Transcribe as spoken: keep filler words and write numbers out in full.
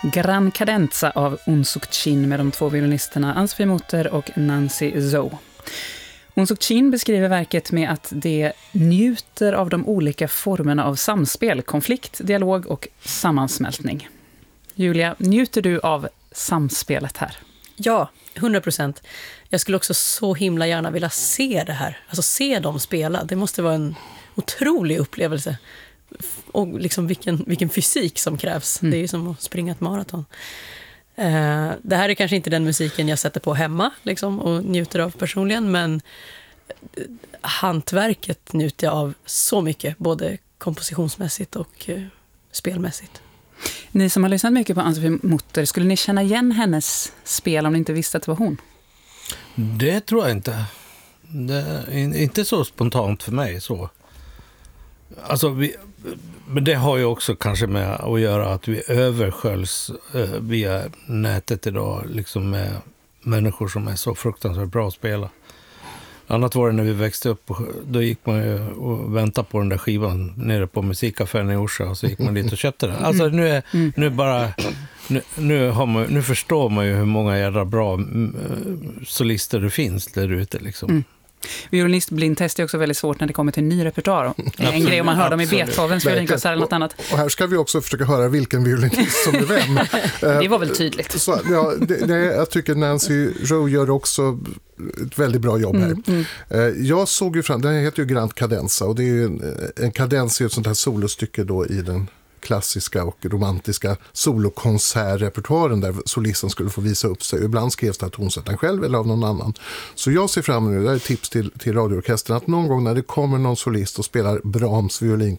Gran Cadenza av Un Suk Chin med de två violinisterna Ann-Sofie Mutter och Nancy Zhou. Un Suk Chin beskriver verket med att det njuter av de olika formerna av samspel, konflikt, dialog och sammansmältning. Julia, njuter du av samspelet här? Ja, hundra procent. Jag skulle också så himla gärna vilja se det här. Alltså se dem spela. Det måste vara en otrolig upplevelse. Och liksom vilken, vilken fysik som krävs. Mm. Det är ju som att springa ett maraton. Uh, det här är kanske inte den musiken jag sätter på hemma liksom, och njuter av personligen. Men hantverket njuter jag av så mycket. Både kompositionsmässigt och uh, spelmässigt. Ni som har lyssnat mycket på Ann-Sofie Mutter, skulle ni känna igen hennes spel om ni inte visste att det var hon? Det tror jag inte. Det är inte så spontant för mig så. Alltså vi, men det har ju också kanske med att göra att vi översköljs eh, via nätet idag liksom med människor som är så fruktansvärt bra att spela. Annat var det när vi växte upp, och då gick man ju och väntade på den där skivan nere på musikaffären i Orsa, och så gick man dit och köpte den. Alltså nu är nu bara nu, nu, har man, nu förstår man ju hur många jävla bra solister det finns där ute liksom. Mm. Violinistblindtest är också väldigt svårt när det kommer till ny repertoar. En absolut, grej om man hör dem i Beethovens violinkonsert eller något annat. Och här ska vi också försöka höra vilken violinist som är vem. Det var väl tydligt. Så, ja, det, det, jag tycker Nancy Zhou gör också ett väldigt bra jobb här. Mm, mm. Jag såg ju fram, den heter ju Gran Cadenza, och det är ju en, en kadens är ett sånt här solostycke då i den klassiska och romantiska solokonsertrepertoaren där solisten skulle få visa upp sig. Ibland skrevs det att hon satt den själv eller av någon annan. Så jag ser fram emot, det är ett tips till, till radioorkestern, att någon gång när det kommer någon solist och spelar Brahms violin,